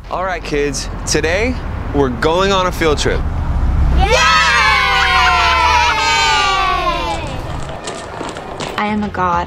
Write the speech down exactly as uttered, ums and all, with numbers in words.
All right, kids, today we're going on a field trip. Yay! I am a god.